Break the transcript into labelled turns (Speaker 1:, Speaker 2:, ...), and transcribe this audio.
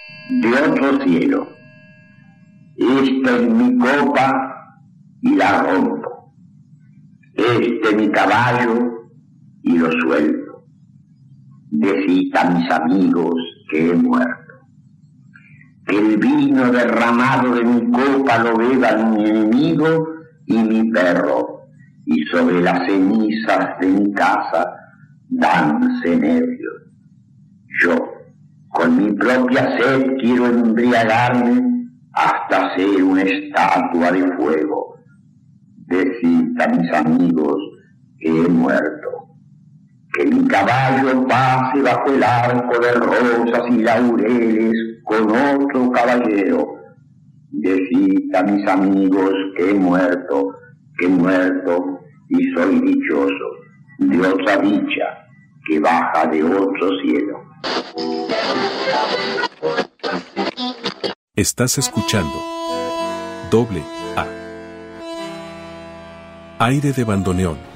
Speaker 1: de otro cielo. Esta es mi copa y la rompo. Este es mi caballo y lo suelto. Decid a mis amigos que he muerto. Que el vino derramado de mi copa lo beba mi enemigo y mi perro, y sobre las cenizas de mi casa dance nervios. Yo, con mi propia sed, quiero embriagarme hasta ser una estatua de fuego. Decid a mis amigos que he muerto. Que mi caballo pase bajo el arco de rosas y laureles con otro caballero. Decid a mis amigos que he muerto y soy dichoso de otra dicha que baja de otro cielo.
Speaker 2: Estás escuchando Doble A. Aire de bandoneón.